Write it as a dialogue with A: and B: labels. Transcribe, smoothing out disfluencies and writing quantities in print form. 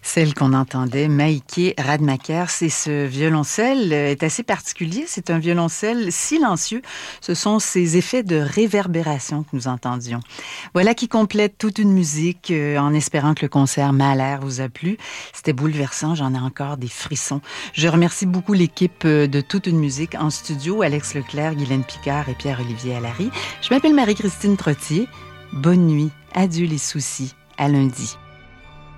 A: Celle qu'on entendait, Maïké Radmacher, c'est ce violoncelle est assez particulier. C'est un violoncelle silencieux. Ce sont ces effets de réverbération que nous entendions. Voilà qui complète toute une musique en espérant que le concert Mahler vous a plu. C'était bouleversant, j'en ai encore des frissons. Je remercie beaucoup l'équipe de toute une musique en studio, Alex Leclerc, Guylaine Picard et Pierre-Olivier Allary. Je m'appelle Marie-Christine Trottier. Bonne nuit, adieu les soucis, à lundi.